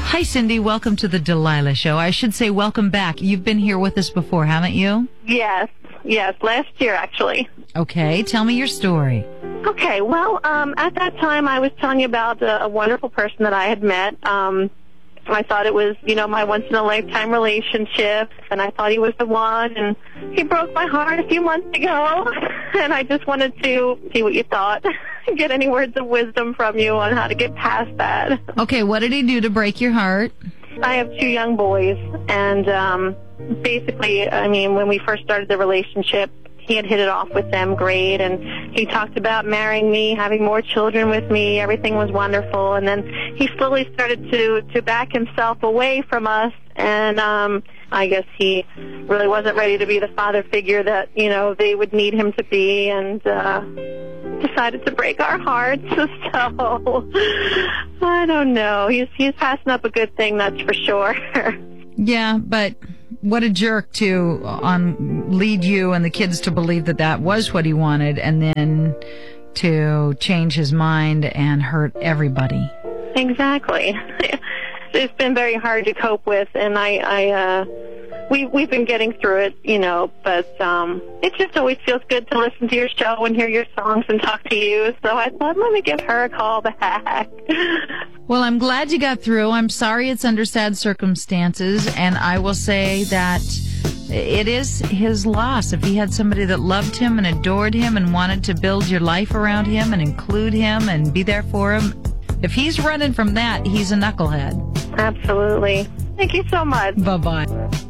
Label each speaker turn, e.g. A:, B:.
A: Hi, Cindy. Welcome to the Delilah Show. I should say welcome back. You've been here with us before, haven't you?
B: Yes, last year actually.
A: Okay, tell me your story.
B: Okay, well, at that time I was telling you about a wonderful person that I had met. I thought it was, my once-in-a-lifetime relationship, and I thought he was the one, and he broke my heart a few months ago, and I just wanted to see what you thought, get any words of wisdom from you on how to get past that.
A: Okay, what did he do to break your heart?
B: I have 2 young boys, and basically, when we first started the relationship, he had hit it off with them great, and he talked about marrying me, having more children with me. Everything was wonderful, and then he slowly started to back himself away from us, and I guess he really wasn't ready to be the father figure that, they would need him to be, and decided to break our hearts. So, I don't know. He's passing up a good thing, that's for sure.
A: Yeah, but what a jerk to lead you and the kids to believe that was what he wanted, and then to change his mind and hurt everybody.
B: Exactly. It's been very hard to cope with, and we've been getting through it, but it just always feels good to listen to your show and hear your songs and talk to you, so I thought, let me give her a call back.
A: Well, I'm glad you got through. I'm sorry it's under sad circumstances, and I will say that it is his loss. If he had somebody that loved him and adored him and wanted to build your life around him and include him and be there for him, if he's running from that, he's a knucklehead.
B: Absolutely. Thank you so much.
A: Bye-bye.